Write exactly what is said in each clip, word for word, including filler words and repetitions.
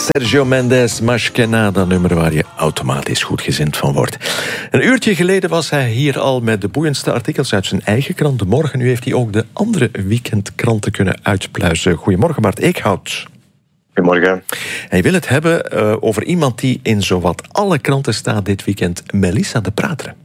Sergio Mendes, Más que nada, nummer waar je automatisch goedgezind van wordt. Een uurtje geleden was hij hier al met de boeiendste artikels uit zijn eigen krant De Morgen. Nu heeft hij ook de andere weekendkranten kunnen uitpluizen. Goedemorgen, Bart Eekhout. Goedemorgen. Hij wil het hebben uh, over iemand die in zowat alle kranten staat dit weekend, Melissa de Prater.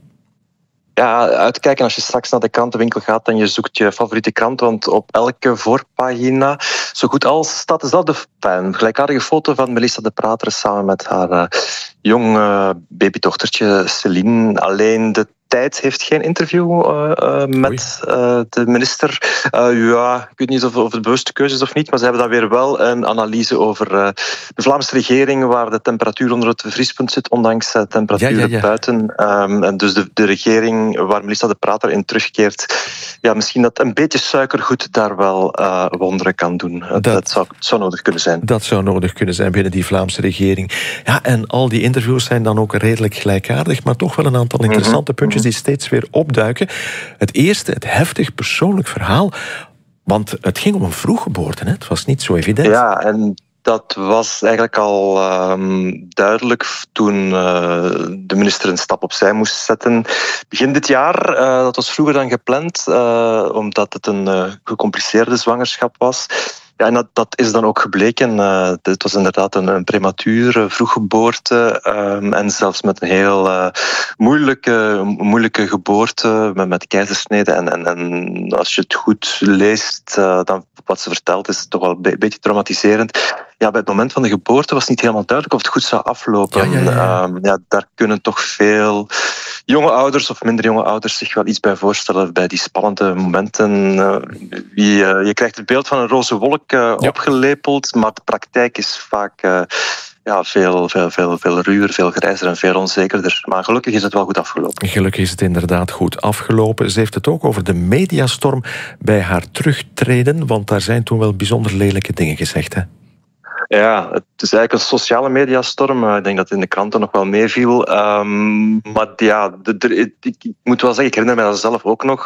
Ja, uitkijken als je straks naar de krantenwinkel gaat en je zoekt je favoriete krant, want op elke voorpagina, zo goed als, staat dezelfde een gelijkaardige foto van Melissa de Prater samen met haar uh, jong uh, babydochtertje Celine. Alleen de Tijd heeft geen interview uh, uh, met uh, de minister. Uh, ja, ik weet niet of, of het bewuste keuze is of niet, maar ze hebben dan weer wel een analyse over uh, de Vlaamse regering, waar de temperatuur onder het vriespunt zit, ondanks de temperaturen ja, ja, ja. buiten. Um, en dus de, de regering waar Melissa de Prater in terugkeert, ja, misschien dat een beetje suikergoed daar wel uh, wonderen kan doen. Dat, dat zou, zou nodig kunnen zijn. Dat zou nodig kunnen zijn binnen die Vlaamse regering. Ja, en al die interviews zijn dan ook redelijk gelijkaardig, maar toch wel een aantal interessante mm-hmm. puntjes die steeds weer opduiken. Het eerste, het heftig persoonlijk verhaal, want het ging om een vroeggeboorte, hè? Het was niet zo evident. Ja, en dat was eigenlijk al um, duidelijk toen uh, de minister een stap opzij moest zetten. Begin dit jaar, uh, dat was vroeger dan gepland, uh, omdat het een uh, gecompliceerde zwangerschap was. Ja, en dat, dat is dan ook gebleken. Uh, het was inderdaad een, een premature vroeggeboorte. Um, en zelfs met een heel uh, moeilijke, moeilijke geboorte, met, met keizersnede. En, en, en als je het goed leest, uh, dan wat ze vertelt is toch wel een be- beetje traumatiserend. Ja, bij het moment van de geboorte was het niet helemaal duidelijk of het goed zou aflopen. Ja, ja, ja. Um, ja, daar kunnen toch veel jonge ouders of minder jonge ouders zich wel iets bij voorstellen bij die spannende momenten. Uh, je, uh, je krijgt het beeld van een roze wolk uh, ja. opgelepeld, maar de praktijk is vaak uh, ja, veel, veel, veel, veel ruwer, veel grijzer en veel onzekerder. Maar gelukkig is het wel goed afgelopen. Gelukkig is het inderdaad goed afgelopen. Ze heeft het ook over de mediastorm bij haar terugtreden, want daar zijn toen wel bijzonder lelijke dingen gezegd, hè? Ja, het is eigenlijk een sociale mediastorm. Ik denk dat het in de kranten nog wel meeviel. Um, maar ja, de, de, ik, ik moet wel zeggen, ik herinner me dat zelf ook nog.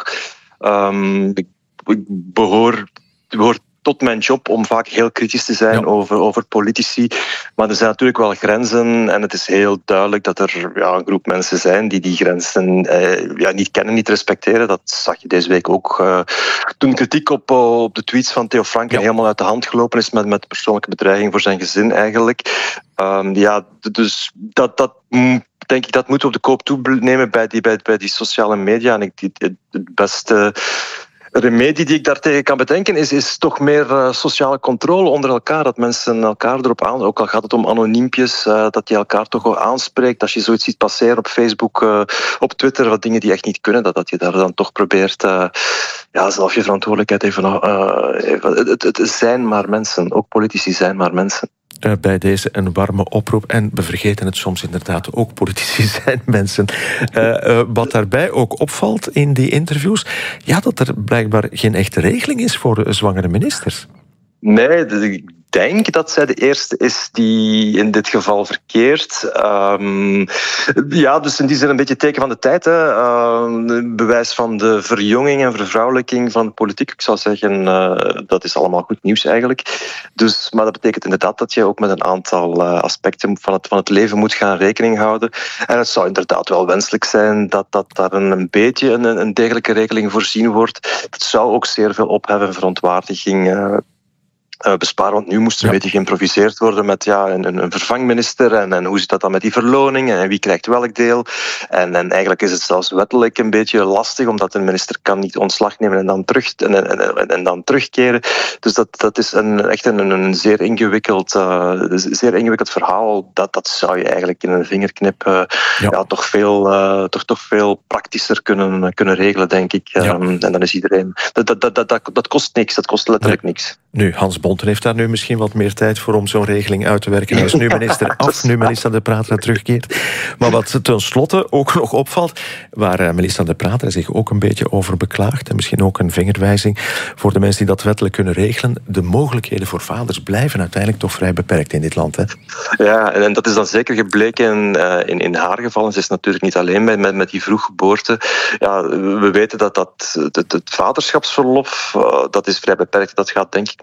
Um, ik, ik behoor, behoor tot mijn job om vaak heel kritisch te zijn ja. over, over politici. Maar er zijn natuurlijk wel grenzen en het is heel duidelijk dat er ja, een groep mensen zijn die die grenzen eh, ja, niet kennen, niet respecteren. Dat zag je deze week ook uh, toen kritiek op, uh, op de tweets van Theo Franken ja. helemaal uit de hand gelopen is met, met persoonlijke bedreiging voor zijn gezin eigenlijk. Um, ja, dus dat... dat denk ik, dat moeten we op de koop toenemen bij die, bij, bij die sociale media. En ik, die, het beste remedie die ik daartegen kan bedenken is, is toch meer uh, sociale controle onder elkaar. Dat mensen elkaar erop aan, ook al gaat het om anoniempjes, uh, dat je elkaar toch wel aanspreekt. Als je zoiets ziet passeren op Facebook, uh, op Twitter, wat dingen die echt niet kunnen, dat, dat je daar dan toch probeert uh, ja, zelf je verantwoordelijkheid even... Uh, even het, het, het zijn maar mensen, ook politici zijn maar mensen. Uh, bij deze een warme oproep. En we vergeten het soms inderdaad, ook politici zijn mensen. Uh, uh, wat daarbij ook opvalt in die interviews, ja, dat er blijkbaar geen echte regeling is voor zwangere ministers. Nee, ik denk dat zij de eerste is die in dit geval verkeert. Um, ja, dus in die zin een beetje teken van de tijd. Hè. Uh, bewijs van de verjonging en vervrouwelijking van de politiek. Ik zou zeggen, uh, dat is allemaal goed nieuws eigenlijk. Dus, maar dat betekent inderdaad dat je ook met een aantal uh, aspecten van het, van het leven moet gaan rekening houden. En het zou inderdaad wel wenselijk zijn dat, dat daar een, een beetje een, een degelijke regeling voorzien wordt. Het zou ook zeer veel opheffen en verontwaardiging uh, Uh, besparen, want nu moest er ja. een beetje geïmproviseerd worden met ja, een, een vervangminister en, en hoe zit dat dan met die verloning en wie krijgt welk deel. En, en eigenlijk is het zelfs wettelijk een beetje lastig, omdat een minister kan niet ontslag nemen en dan, terug, en, en, en, en dan terugkeren. Dus dat, dat is een, echt een, een zeer, ingewikkeld, uh, zeer ingewikkeld verhaal. Dat, dat zou je eigenlijk in een vingerknip uh, ja. Ja, toch, veel, uh, toch, toch veel praktischer kunnen, kunnen regelen, denk ik. Ja. Um, en dan is iedereen... Dat, dat, dat, dat, dat kost niks, dat kost letterlijk nee. niks. Nu, Hans Bonten heeft daar nu misschien wat meer tijd voor om zo'n regeling uit te werken. Hij is nu minister af, nu Melissa de Prater terugkeert. Maar wat tenslotte ook nog opvalt, waar Melissa de Prater zich ook een beetje over beklaagt, en misschien ook een vingerwijzing voor de mensen die dat wettelijk kunnen regelen, de mogelijkheden voor vaders blijven uiteindelijk toch vrij beperkt in dit land. Hè? Ja, en dat is dan zeker gebleken uh, in, in haar geval. Ze is natuurlijk niet alleen met, met, met die vroeggeboorte. Ja, we weten dat, dat het, het vaderschapsverlof, uh, dat is vrij beperkt. Dat gaat denk ik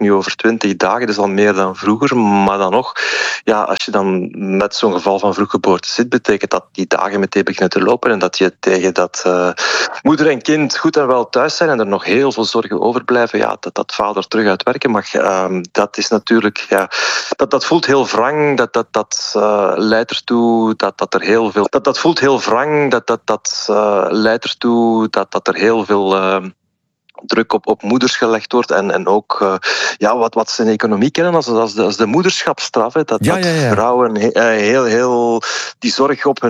nu over twintig dagen, dat is al meer dan vroeger. Maar dan nog, ja, als je dan met zo'n geval van vroeggeboorte zit, betekent dat die dagen meteen beginnen te lopen en dat je tegen dat uh, moeder en kind goed en wel thuis zijn en er nog heel veel zorgen overblijven, ja, dat, dat vader terug uit werken mag, uh, dat is natuurlijk, ja, dat, dat voelt heel wrang, dat, dat, dat uh, leidt ertoe dat, dat er heel veel, dat, dat voelt heel wrang, dat, dat, dat uh, leidt ertoe dat, dat er heel veel uh, druk op, op moeders gelegd wordt en, en ook uh, ja, wat, wat ze in de economie kennen als, als, de, als de moederschapsstraf, hè, dat, ja, dat ja, ja. vrouwen he, heel, heel die zorg op hun